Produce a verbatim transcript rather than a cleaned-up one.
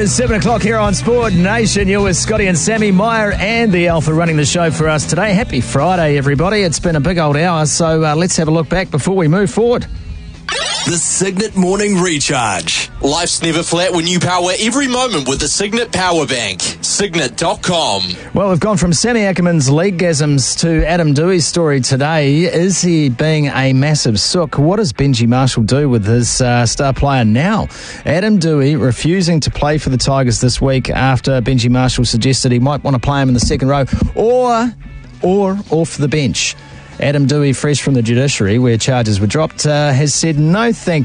is seven o'clock here on Sport Nation. You're with Scotty and Sammy Meyer and the Alpha running the show for us today. Happy Friday, everybody. It's been a big old hour, so uh, let's have a look back before we move forward. The Signet Morning Recharge. Life's never flat when you power every moment with the Signet Power Bank. Signet dot com. Well, we've gone from Sammy Ackerman's leaguegasms to Adam Dewey's story today. Is he being a massive sook? What does Benji Marshall do with his uh, star player now? Adam Dewey refusing to play for the Tigers this week after Benji Marshall suggested he might want to play him in the second row or, or off the bench. Adam Dewey, fresh from the judiciary where charges were dropped, uh, has said no thank